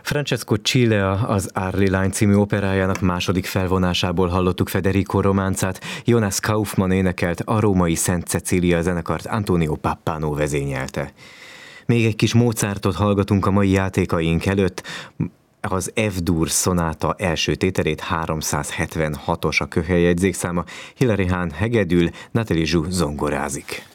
Francesco Cilea az Arli lány című operájának második felvonásából hallottuk Federico Románcát, Jonas Kaufmann énekelt, a római Szent Cecília zenekart Antonio Pappano vezényelte. Még egy kis Mozartot hallgatunk a mai játékaink előtt, az F-dur szonáta első tételét, 376-os a köhelyjegyzékszáma, Hilary Hahn hegedül, Nathalie Zsú zongorázik.